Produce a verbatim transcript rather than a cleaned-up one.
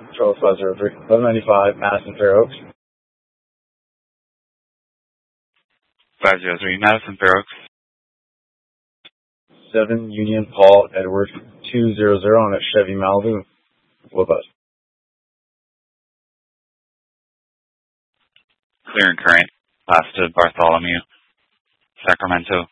Control five zero three. eleven ninety-five, Madison Fair Oaks. five zero three, Madison Fair Oaks. seven Union Paul Edward two hundred on a Chevy Malibu. What bus? Clear and current. Past to Bartholomew, Sacramento.